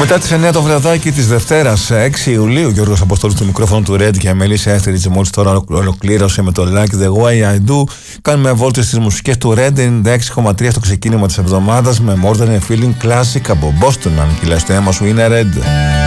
Μετά τις 9 το βραδάκι της Δευτέρας 6 Ιουλίου, Γιώργος Αποστόλης του μικρόφωνο του Red και Μελίσσα Έστεριτς μόλις τώρα ολοκλήρωσε με το Like the Way I Do. Κάνουμε βόλτες στις μουσικές του Red 96,3 στο ξεκίνημα της εβδομάδας με More Than a Feeling Classic από Boston. Αν κυλάς το αίμα σου είναι Red.